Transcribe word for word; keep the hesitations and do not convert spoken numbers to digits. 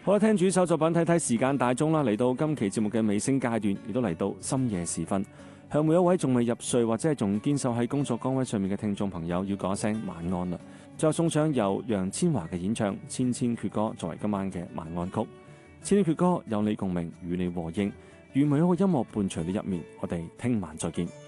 好啦，聽住首作品睇睇時間大鐘啦，嚟到今期節目嘅尾聲階段，亦都嚟到深夜時分，向每一位仲未入睡或者係仲堅守喺工作崗位上面嘅聽眾朋友，要講一聲晚安啦。最後送上由楊千嬅嘅演唱《千千闕歌》作為今晚嘅晚安曲。千千闕歌有你共鳴，與你和應，願每一個音樂伴隨你入眠。我哋聽晚再見。